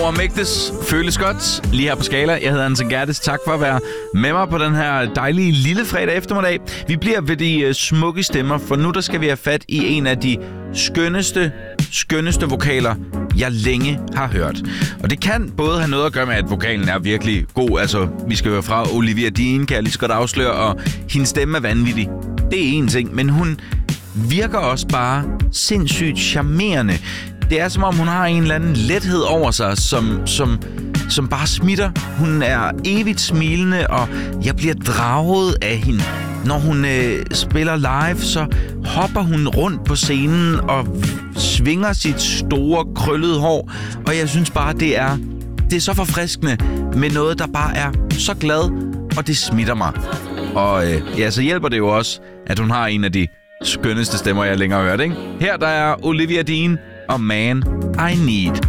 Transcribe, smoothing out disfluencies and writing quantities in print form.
Nora Mægtes føles godt lige her på Skala. Jeg hedder Anton Gerdes. Tak for at være med mig på den her dejlige lille fredag eftermiddag. Vi bliver ved de smukke stemmer, for nu der skal vi have fat i en af de skønneste vokaler, jeg længe har hørt. Og det kan både have noget at gøre med, at vokalen er virkelig god. Altså, vi skal høre fra Olivia Dean, kan jeg lige så godt afsløre, og hendes stemme er vanvittig. Det er en ting, men hun virker også bare sindssygt charmerende. Det er som om, hun har en eller anden lethed over sig, som bare smitter. Hun er evigt smilende, og jeg bliver draget af hende. Når hun spiller live, så hopper hun rundt på scenen og svinger sit store, krøllede hår. Og jeg synes bare, det er så forfriskende med noget, der bare er så glad, og det smitter mig. Og så hjælper det jo også, at hun har en af de skønneste stemmer, jeg længere har hørt, ikke? Her der er Olivia Dean og Man I Need.